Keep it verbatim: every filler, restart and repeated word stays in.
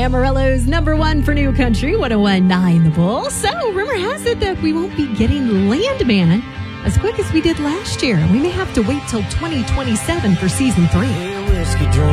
Amarillo's number one for New Country, one oh one point nine The Bull. So, rumor has it that we won't be getting Landman as quick as we did last year. We may have to wait till twenty twenty-seven for season three.